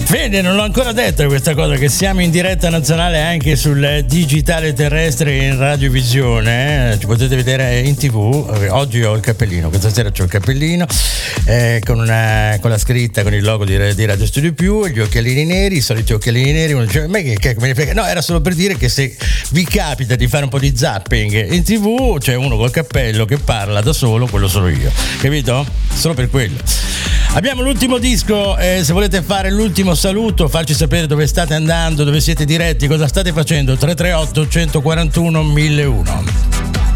Vedi, non l'ho ancora detto questa cosa, che siamo in diretta nazionale anche sul digitale terrestre in radiovisione, ci potete vedere in TV. Oggi ho il cappellino, questa sera c'ho il cappellino con la scritta, con il logo di Radio Studio Più, e gli occhialini neri, i soliti occhialini neri. Uno dice, ma che me ne frega? No, era solo per dire che se vi capita di fare un po' di zapping in TV, c'è uno col cappello che parla da solo, quello sono io, capito? Solo per quello. Abbiamo l'ultimo disco, se volete fare l'ultimo saluto, farci sapere dove state andando, dove siete diretti, cosa state facendo. 338 141 1001.